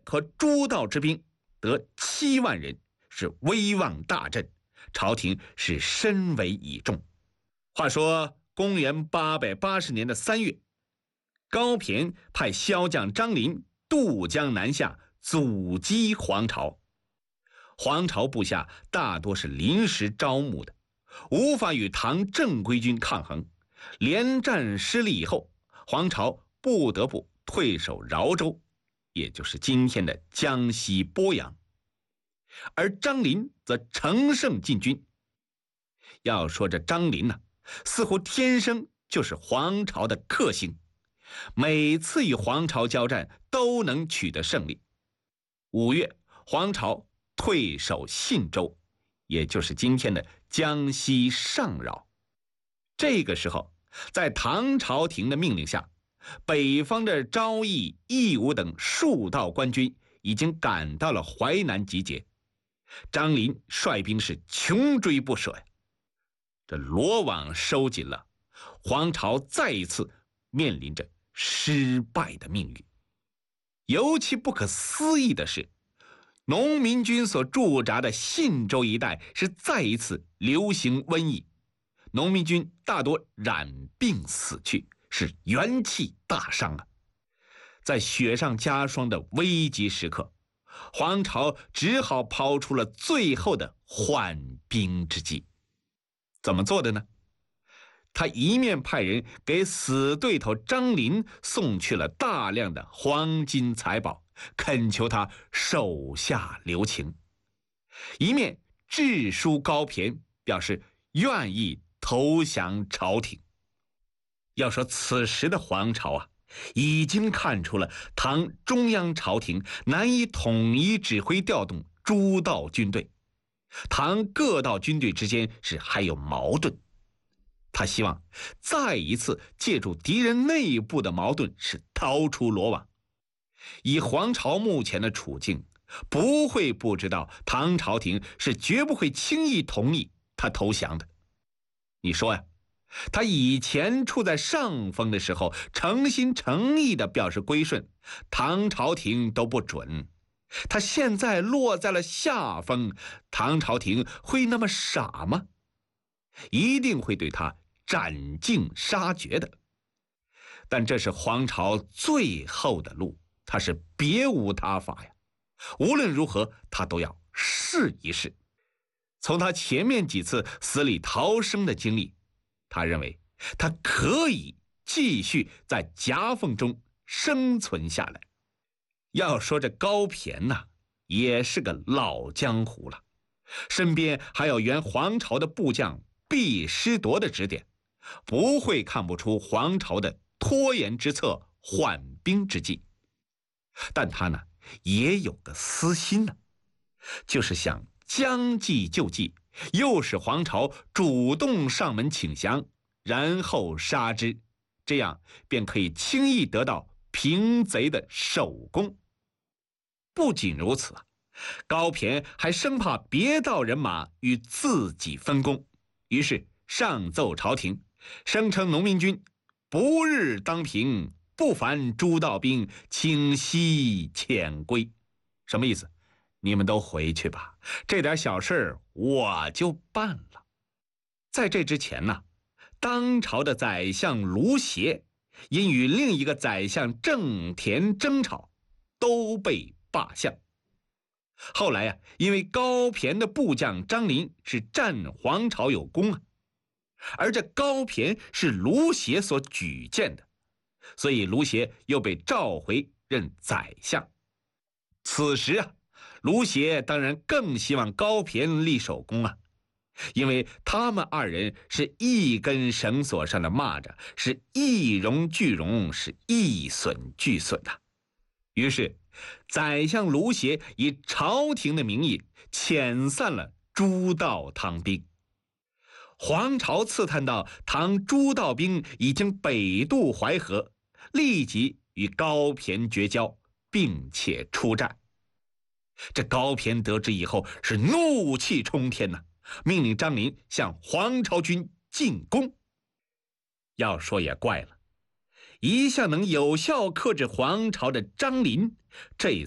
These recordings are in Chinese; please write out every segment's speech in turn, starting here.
和诸道之兵得7万人，是威望大振，朝廷是深为倚重。话说公元880年的3月，高骈派骁将张林渡江南下，阻击黄巢。黄巢部下大多是临时招募的，无法与唐正规军抗衡。连战失利以后，黄巢不得不退守饶州，也就是今天的江西鄱阳。而张林则乘胜进军。要说这张林呢，似乎天生就是黄巢的克星，每次与黄巢交战都能取得胜利。5月，黄巢退守信州，也就是今天的江西上饶。这个时候，在唐朝廷的命令下，北方的昭义、义武等数道官军已经赶到了淮南集结。张林率兵是穷追不舍呀。这罗网收紧了，黄巢再一次面临着失败的命运。尤其不可思议的是，农民军所驻扎的信州一带是再一次流行瘟疫，农民军大多染病死去，是元气大伤啊！在雪上加霜的危急时刻，黄巢只好抛出了最后的缓兵之计。怎么做的呢？他一面派人给死对头张林送去了大量的黄金财宝，恳求他手下留情，一面致书高骈，表示愿意投降朝廷。要说此时的黄巢啊，已经看出了唐中央朝廷难以统一指挥调动诸道军队，唐各道军队之间是还有矛盾。他希望再一次借助敌人内部的矛盾是逃出罗网。以黄巢目前的处境，不会不知道唐朝廷是绝不会轻易同意他投降的。你说呀，他以前处在上风的时候，诚心诚意地表示归顺，唐朝廷都不准。他现在落在了下风，唐朝廷会那么傻吗？一定会对他斩尽杀绝的。但这是黄巢最后的路，他是别无他法呀。无论如何，他都要试一试。从他前面几次死里逃生的经历，他认为他可以继续在夹缝中生存下来。要说这高骈呐，也是个老江湖了，身边还有原黄巢的部将毕师铎的指点，不会看不出黄巢的拖延之策、缓兵之计。但他呢，也有个私心呢，就是想将计就计，诱使黄巢主动上门请降，然后杀之，这样便可以轻易得到平贼的首功。不仅如此，高骈还生怕别道人马与自己分工，于是上奏朝廷，声称农民军不日当平，不烦诸道兵，请息遣归。什么意思？你们都回去吧，这点小事我就办了。在这之前呢，当朝的宰相卢协因与另一个宰相郑田争吵，都被罢相。后来啊，因为高骈的部将张林是战黄巢有功啊，而这高骈是卢协所举荐的，所以卢协又被召回任宰相。此时啊，卢协当然更希望高骈立首功啊，因为他们二人是一根绳索上的蚂蚱，是一荣俱荣，是一损俱损呐。于是宰相卢协以朝廷的名义遣散了诸道唐兵。黄巢刺探到唐诸道兵已经北渡淮河，立即与高骈绝交，并且出战。这高骈得知以后是怒气冲天呐，命令张林向黄巢军进攻。要说也怪了，一向能有效克制黄巢的张林，这一次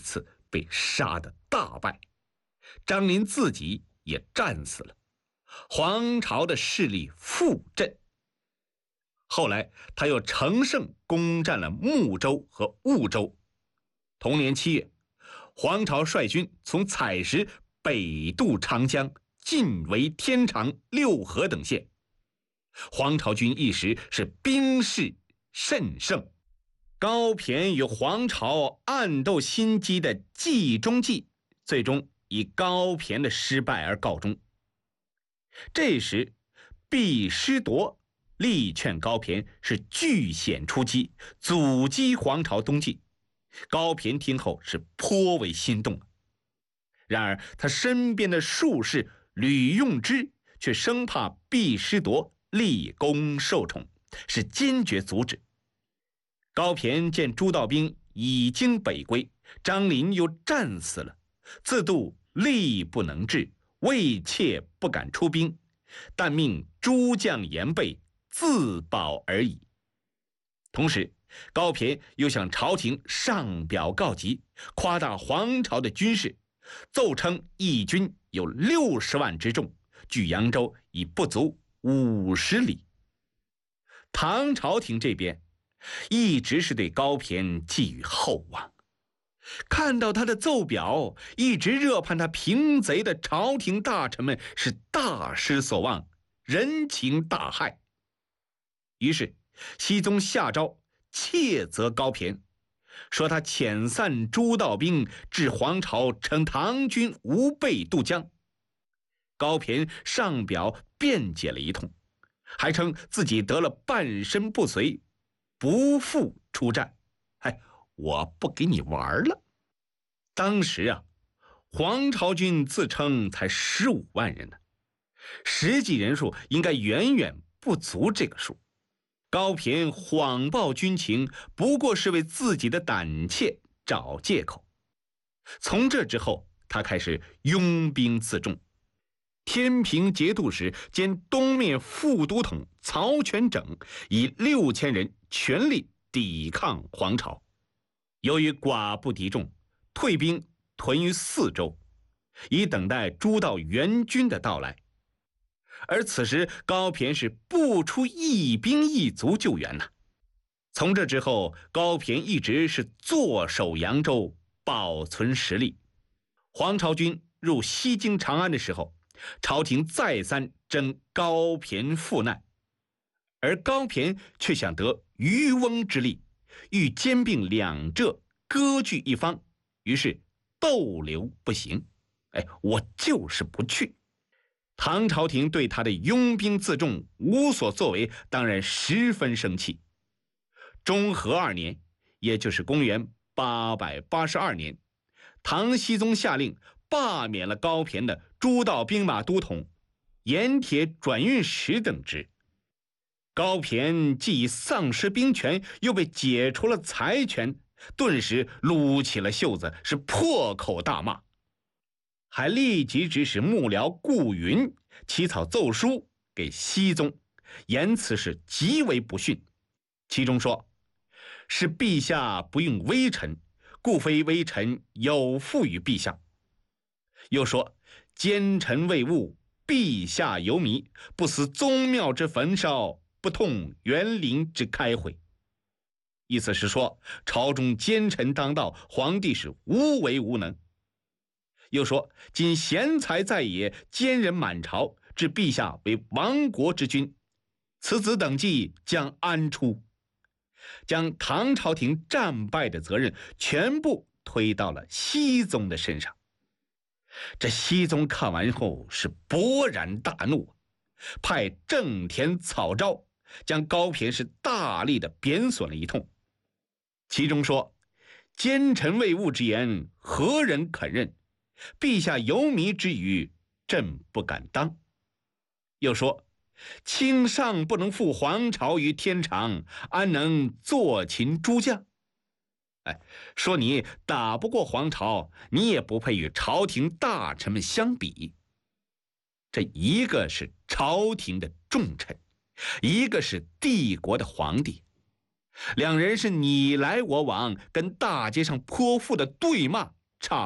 被杀得大败，张林自己也战死了，黄巢的势力复振。后来他又乘胜攻占了睦州和婺州。同年7月，黄巢率军从采石北渡长江，进围天长、六合等县。黄巢军一时是兵势甚盛。高骈与黄巢暗斗心机的计中计，最终以高骈的失败而告终。这时，毕师铎力劝高骈是据险出击，阻击黄巢东进。高骈听后是颇为心动。然而他身边的术士吕用之却生怕毕师铎立功受宠，是坚决阻止。高骈见朱道兵已经北归，张林又战死了，自度力不能治，畏怯不敢出兵，但命诸将严备，自保而已。同时，高骈又向朝廷上表告急，夸大黄巢的军事，奏称义军有60万之众，距扬州已不足50里。唐朝廷这边一直是对高骈寄予厚望，看到他的奏表，一直热盼他平贼的朝廷大臣们是大失所望，人情大害。于是熹宗下诏切责高骈，说他遣散诸道兵，至黄巢，称唐军无备渡江。高骈上表辩解了一通，还称自己得了半身不遂，不复出战。我不给你玩了。当时黄巢军自称才15万人呢，实际人数应该远远不足这个数。高骈谎报军情，不过是为自己的胆怯找借口。从这之后，他开始拥兵自重。天平节度使兼东面副都统曹全整以6000人全力抵抗黄巢。由于寡不敌众，退兵屯于4州，以等待诸道援军的到来。而此时高骈是不出一兵一卒救援呐。从这之后，高骈一直是坐守扬州，保存实力。黄巢军入西京长安的时候，朝廷再三征高骈赴难，而高骈却想得渔翁之利，欲兼并两浙，割据一方，于是逗留不行。我就是不去。唐朝廷对他的拥兵自重无所作为，当然十分生气。中和2年，也就是公元882年，唐僖宗下令罢免了高骈的诸道兵马都统、盐铁转运使等职。高骈既已丧失兵权，又被解除了财权，顿时撸起了袖子，是破口大骂，还立即指使幕僚顾云起草奏书给僖宗，言辞是极为不逊。其中说，是陛下不用微臣，故非微臣有负于陛下。又说，奸臣未悟，陛下犹迷，不思宗庙之焚烧，不痛园林之开毁。意思是说，朝中奸臣当道，皇帝是无为无能。又说，今贤才在野，奸人满朝，置陛下为亡国之君，此子等计将安出？将唐朝廷战败的责任全部推到了僖宗的身上。这僖宗看完后是勃然大怒，派正田草昭将高骈是大力的贬损了一通。其中说，奸臣未悟之言，何人肯认？陛下游迷之语，朕不敢当。又说，卿上不能复黄巢于天长，安能坐擒诸将？说你打不过黄巢，你也不配与朝廷大臣们相比。这一个是朝廷的重臣，一个是帝国的皇帝，两人是你来我往，跟大街上泼妇的对骂， 差。